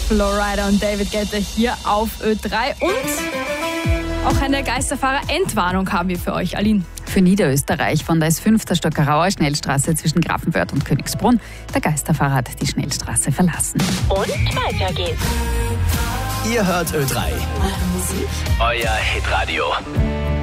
Flowrider und David Guetta hier auf Ö3. Und auch eine Geisterfahrer-Entwarnung haben wir für euch, Aline. Für Niederösterreich von der S5 der Stockerauer Schnellstraße zwischen Grafenwörth und Königsbrunn. Der Geisterfahrer hat die Schnellstraße verlassen. Und weiter geht's. Ihr hört Ö3. Euer Hitradio.